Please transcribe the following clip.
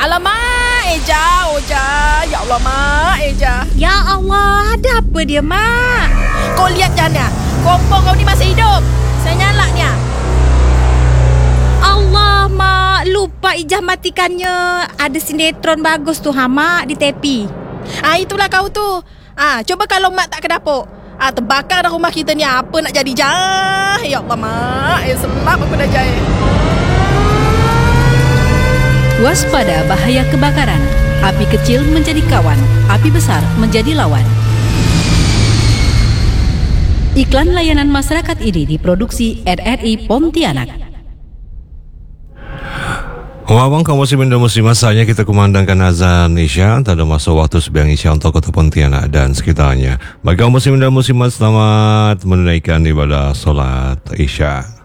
Alamak, Eja, Oja. Ya Allah, Mak, Eja. Ya Allah, ada apa dia, Mak? Kau lihat Jana, kompor kau ni masih hidup. Saya nyala ni. Allah, Mak. Lupa Ijah matikannya. Ada sinetron bagus tu, Mak, di tepi. Itulah kau tu. Coba kalau Mak tak ke dapur. Terbakar dah rumah kita ni. Apa nak jadi jah? Ya Allah, Mak. Selap aku dah jahit. Waspada bahaya kebakaran. Api kecil menjadi kawan, api besar menjadi lawan. Iklan layanan masyarakat ini diproduksi RRI Pontianak. Wabang kaum muslimin dan muslimat, saatnya kita kumandangkan azan Isya. Tak ada masa waktu sembahyang Isya untuk kota Pontianak dan sekitarnya. Bagi kaum muslimin dan muslimat, selamat menunaikan ibadah solat Isya.